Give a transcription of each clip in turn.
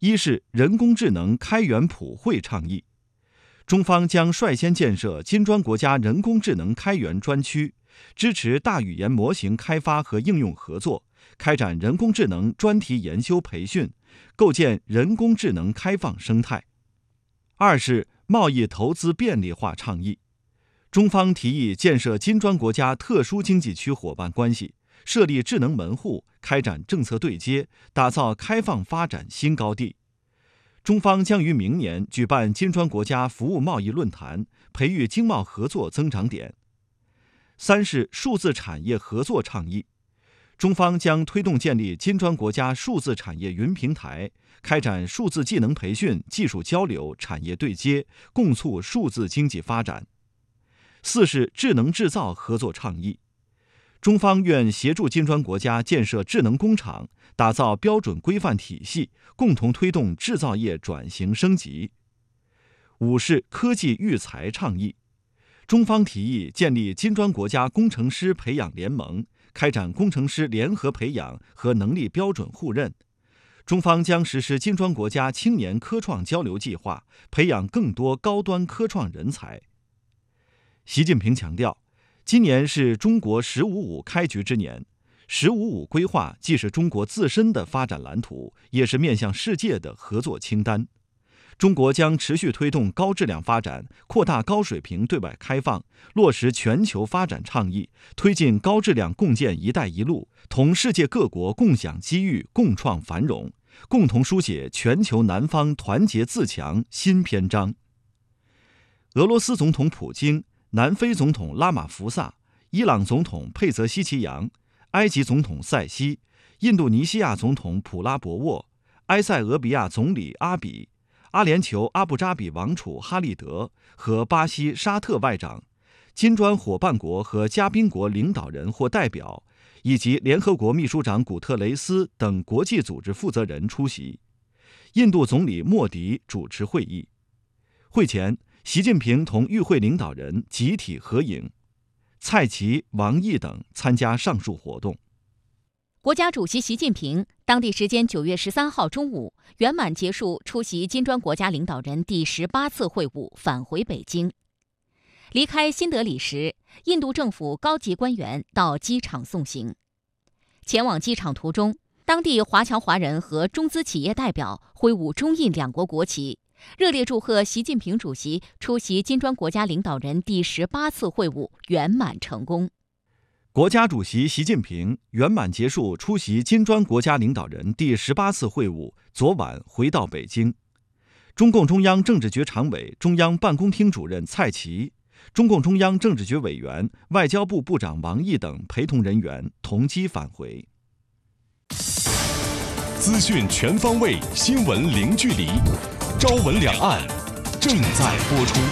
一是人工智能开源普惠倡议，中方将率先建设金砖国家人工智能开源专区，支持大语言模型开发和应用合作，开展人工智能专题研修培训，构建人工智能开放生态。二是贸易投资便利化倡议，中方提议建设金砖国家特殊经济区伙伴关系，设立智能门户，开展政策对接，打造开放发展新高地。中方将于明年举办金砖国家服务贸易论坛，培育经贸合作增长点。三是数字产业合作倡议，中方将推动建立金砖国家数字产业云平台，开展数字技能培训、技术交流、产业对接，共促数字经济发展。四是智能制造合作倡议，中方愿协助金砖国家建设智能工厂，打造标准规范体系，共同推动制造业转型升级。五是科技育才倡议，中方提议建立金砖国家工程师培养联盟，开展工程师联合培养和能力标准互认。中方将实施金砖国家青年科创交流计划，培养更多高端科创人才。习近平强调，今年是中国“十五五”开局之年，“十五五”规划既是中国自身的发展蓝图，也是面向世界的合作清单。中国将持续推动高质量发展，扩大高水平对外开放，落实全球发展倡议，推进高质量共建“一带一路”，同世界各国共享机遇，共创繁荣，共同书写全球南方团结自强新篇章。俄罗斯总统普京、南非总统拉马福萨、伊朗总统佩泽希奇扬、埃及总统塞西、印度尼西亚总统普拉博沃、埃塞俄比亚总理阿比、阿联酋阿布扎比王储哈利德和巴西沙特外长、金砖伙伴国和嘉宾国领导人或代表，以及联合国秘书长古特雷斯等国际组织负责人出席。印度总理莫迪主持会议。会前，习近平同与会领导人集体合影，蔡奇、王毅等参加上述活动。 国家主席习近平当地时间9月13号中午圆满结束出席金砖国家领导人第18次会晤，返回北京。离开新德里时，印度政府高级官员到机场送行。前往机场途中，当地华侨华人和中资企业代表挥舞中印两国国旗，热烈祝贺习近平主席出席金砖国家领导人第18次会晤圆满成功。 国家主席习近平圆满结束出席金砖国家领导人第18次会晤，昨晚回到北京。中共中央政治局常委、中央办公厅主任蔡奇、中共中央政治局委员、外交部部长王毅等陪同人员同机返回。 资讯全方位，新闻零距离，朝闻两岸正在播出。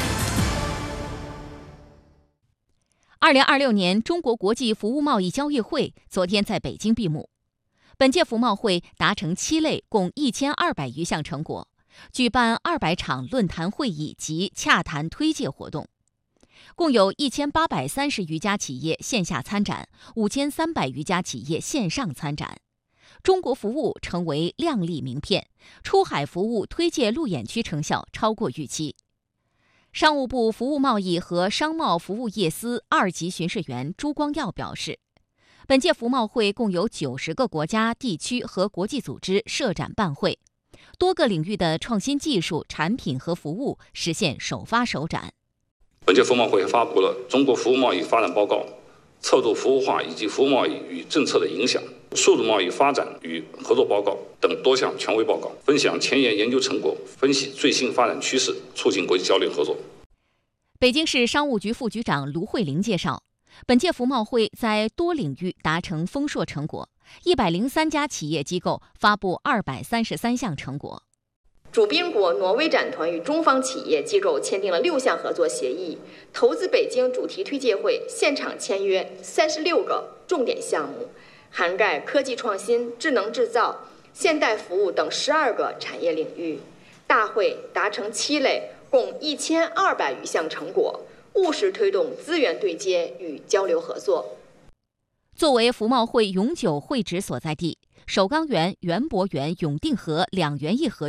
2026年中国国际服务贸易交易会昨天在北京闭幕。本届服贸会达成7类共1200余项成果，举办200场论坛会议及洽谈推介活动，共有1830余家企业线下参展，5300余家企业线上参展。中国服务成为亮丽名片，出海服务推介路演区成效超过预期。商务部服务贸易和商贸服务业司2级巡视员朱光耀表示，本届服贸会共有90个国家、地区和国际组织设展办会，多个领域的创新技术、产品和服务实现首发首展。 本届服贸会发布了《中国服务贸易发展报告》、策动服务化以及服务贸易与政策的影响、数字贸易发展与合作报告等多项权威报告，分享前沿研究成果，分析最新发展趋势，促进国际交流合作。 北京市商务局副局长卢慧玲介绍，本届服贸会在多领域达成丰硕成果，103家企业机构发布233项成果。 主宾国挪威展团与中方企业机构签订了6项合作协议，投资北京主题推介会现场签约36个重点项目，涵盖科技创新、智能制造、现代服务等12个产业领域。大会达成7类共1200余项成果，务实推动资源对接与交流合作。 作为服贸会永久会址所在地，首钢园、园博园、永定河2园1河